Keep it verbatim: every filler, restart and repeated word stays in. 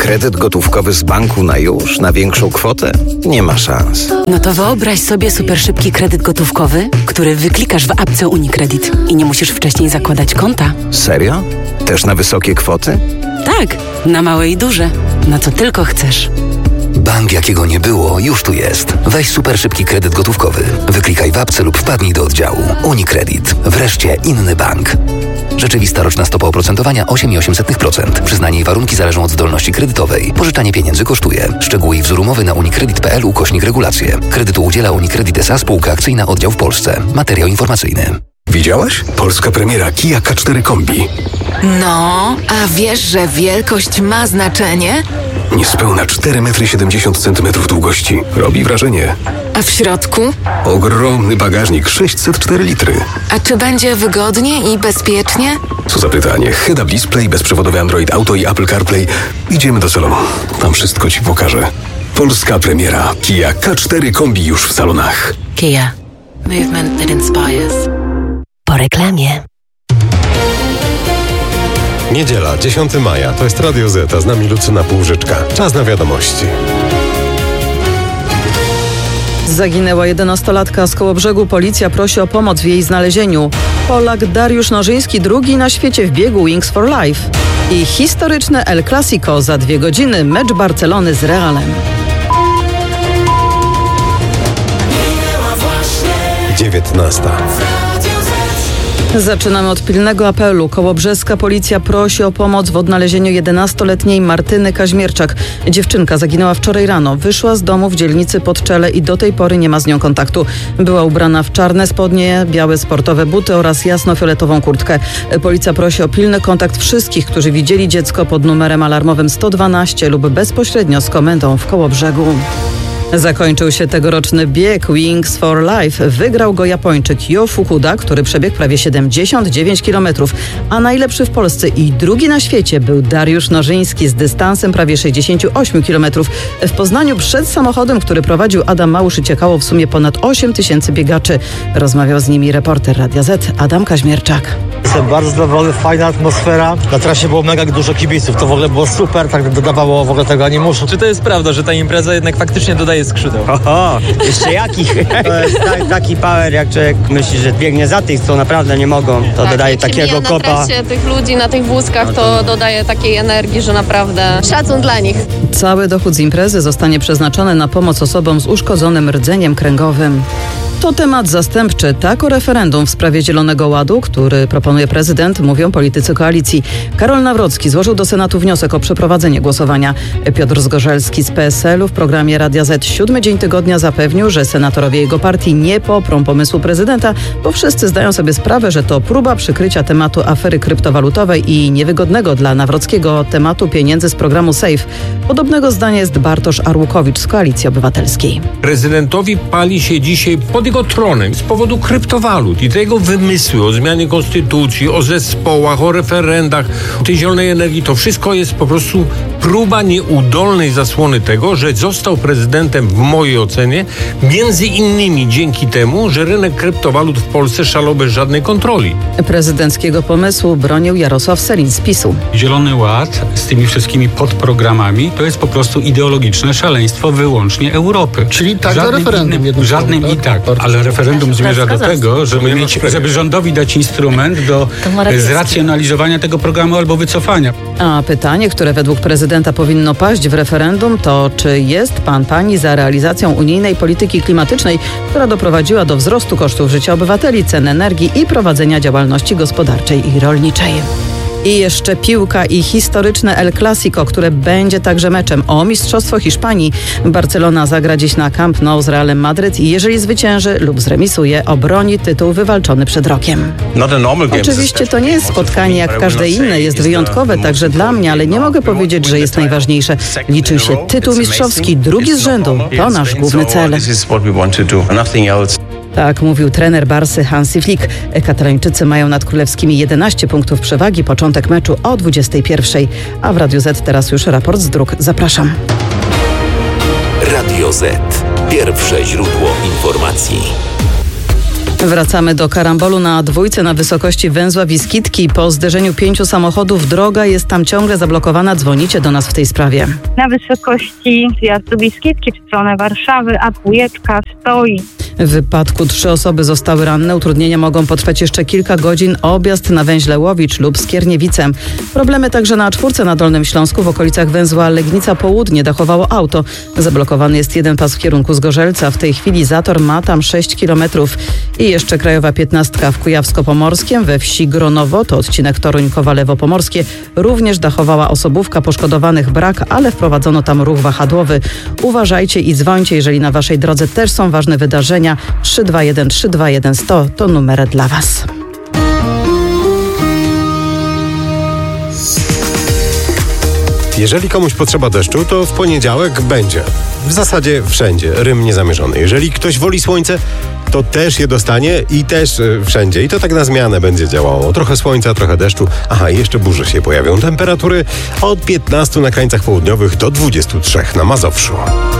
Kredyt gotówkowy z banku na już, na większą kwotę? Nie ma szans. No to wyobraź sobie super szybki kredyt gotówkowy, który wyklikasz w apce UniCredit i nie musisz wcześniej zakładać konta. Serio? Też na wysokie kwoty? Tak, na małe i duże. Na co tylko chcesz. Bank, jakiego nie było, już tu jest. Weź super szybki kredyt gotówkowy. Wyklikaj w apce lub wpadnij do oddziału. UniCredit. Wreszcie inny bank. Rzeczywista roczna stopa oprocentowania osiem przecinek osiem procent. Przyznanie i warunki zależą od zdolności kredytowej. Pożyczanie pieniędzy kosztuje. Szczegóły i wzór umowy na unicredit kropka p l ukośnik regulacje. Kredytu udziela UniCredit S A, spółka akcyjna, oddział w Polsce. Materiał informacyjny. Widziałaś? Polska premiera Kia K cztery Kombi. No, a wiesz, że wielkość ma znaczenie? Niespełna cztery metry siedemdziesiąt centymetrów długości. Robi wrażenie. A w środku? Ogromny bagażnik, sześćset cztery litry. A czy będzie wygodnie i bezpiecznie? Co za pytanie. Head-up display, bezprzewodowy Android Auto i Apple CarPlay. Idziemy do salonu. Tam wszystko ci pokażę. Polska premiera Kia K cztery Kombi już w salonach. Kia. Movement that inspires. Po reklamie. Niedziela, dziesiątego maja. To jest Radio Z, a z nami Lucyna Półżyczka. Czas na wiadomości. Zaginęła jedenastolatka z Kołobrzegu. Policja prosi o pomoc w jej znalezieniu. Polak Dariusz Nożyński, drugi na świecie w biegu Wings for Life. I historyczne El Clasico za dwie godziny. Mecz Barcelony z Realem. dziewiętnasta. Zaczynamy od pilnego apelu. Kołobrzeska policja prosi o pomoc w odnalezieniu jedenastoletniej Martyny Kaźmierczak. Dziewczynka zaginęła wczoraj rano. Wyszła z domu w dzielnicy Podczele i do tej pory nie ma z nią kontaktu. Była ubrana w czarne spodnie, białe sportowe buty oraz jasnofioletową kurtkę. Policja prosi o pilny kontakt wszystkich, którzy widzieli dziecko pod numerem alarmowym sto dwanaście lub bezpośrednio z komendą w Kołobrzegu. Zakończył się tegoroczny bieg Wings for Life. Wygrał go Japończyk Jo Fukuda, który przebiegł prawie siedemdziesiąt dziewięć kilometrów, a najlepszy w Polsce i drugi na świecie był Dariusz Nożyński z dystansem prawie sześćdziesiąt osiem kilometrów. W Poznaniu przed samochodem, który prowadził Adam Małusz, uciekało w sumie ponad osiem tysięcy biegaczy. Rozmawiał z nimi reporter Radia Z Adam Kaźmierczak. Jestem bardzo zadowolony, fajna atmosfera. Na trasie było mega dużo kibiców, to w ogóle było super, tak dodawało w ogóle tego animuszu. Czy to jest prawda, że ta impreza jednak faktycznie dodaje skrzydeł? Oho, jeszcze jakich? To jest ta, taki power, jak człowiek myśli, że biegnie za tych, co naprawdę nie mogą, to tak, dodaje takiego kopa. Na trasie tych ludzi na tych wózkach no to... to dodaje takiej energii, że naprawdę szacun dla nich. Cały dochód z imprezy zostanie przeznaczony na pomoc osobom z uszkodzonym rdzeniem kręgowym. To temat zastępczy. Tak o referendum w sprawie Zielonego Ładu, który proponuje prezydent, mówią politycy koalicji. Karol Nawrocki złożył do Senatu wniosek o przeprowadzenie głosowania. Piotr Zgorzelski z P S L u w programie Radia Z siódmy dzień tygodnia zapewnił, że senatorowie jego partii nie poprą pomysłu prezydenta, bo wszyscy zdają sobie sprawę, że to próba przykrycia tematu afery kryptowalutowej i niewygodnego dla Nawrockiego tematu pieniędzy z programu SAFE. Podobnego zdania jest Bartosz Arłukowicz z Koalicji Obywatelskiej. Prezydentowi pali się dzisiaj pod jego tronem z powodu kryptowalut i tego wymysły o zmianie konstytucji, o zespołach, o referendach, o tej zielonej energii. To wszystko jest po prostu próba nieudolnej zasłony tego, że został prezydentem w mojej ocenie między innymi dzięki temu, że rynek kryptowalut w Polsce szalał bez żadnej kontroli. Prezydenckiego pomysłu bronił Jarosław Sellin z PiSu. Zielony Ład z tymi wszystkimi podprogramami to jest po prostu ideologiczne szaleństwo wyłącznie Europy. Czyli tak za referendum. Innym, żadnym i tak, ale referendum zmierza do tego, żeby, mieć, żeby rządowi dać instrument do zracjonalizowania tego programu albo wycofania. A pytanie, które według prezydenta powinno paść w referendum, to czy jest pan, pani za realizacją unijnej polityki klimatycznej, która doprowadziła do wzrostu kosztów życia obywateli, cen energii i prowadzenia działalności gospodarczej i rolniczej. I jeszcze piłka i historyczne El Clasico, które będzie także meczem o Mistrzostwo Hiszpanii. Barcelona zagra dziś na Camp Nou z Realem Madryt i jeżeli zwycięży lub zremisuje, obroni tytuł wywalczony przed rokiem. Oczywiście to nie jest spotkanie jak każde inne, jest wyjątkowe także dla mnie, ale nie mogę powiedzieć, że jest najważniejsze. Liczy się tytuł mistrzowski, drugi z rzędu. To nasz główny cel. Tak mówił trener Barsy Hansi Flick. Katalończycy mają nad królewskimi jedenaście punktów przewagi. Początek meczu o dwudziestej pierwszej. A w Radiu Z teraz już raport z dróg. Zapraszam. Radio Z. Pierwsze źródło informacji. Wracamy do karambolu na dwójce na wysokości węzła Wiskitki. Po zderzeniu pięciu samochodów droga jest tam ciągle zablokowana. Dzwonicie do nas w tej sprawie. Na wysokości zjazdu Wiskitki w stronę Warszawy, a dwójeczka stoi. W wypadku trzy osoby zostały ranne. Utrudnienia mogą potrwać jeszcze kilka godzin. Objazd na węźle Łowicz lub Skierniewice. Problemy także na czwórce na Dolnym Śląsku. W okolicach węzła Legnica Południe dachowało auto. Zablokowany jest jeden pas w kierunku Zgorzelca. W tej chwili zator ma tam sześć kilometrów. I jeszcze krajowa piętnastka w Kujawsko-Pomorskiem. We wsi Gronowo, to odcinek Toruń-Kowalewo-Pomorskie. Również dachowała osobówka, poszkodowanych brak, ale wprowadzono tam ruch wahadłowy. Uważajcie i dzwońcie, jeżeli na waszej drodze też są ważne wydarzenia. trzy dwa jeden trzy dwa jeden sto to numer dla was. Jeżeli komuś potrzeba deszczu, to w poniedziałek będzie. W zasadzie wszędzie, rym niezamierzony. Jeżeli ktoś woli słońce, to też je dostanie i też y, wszędzie. I to tak na zmianę będzie działało. Trochę słońca, trochę deszczu. Aha, i jeszcze burze się pojawią. Temperatury od piętnastu na krańcach południowych do dwudziestu trzech na Mazowszu.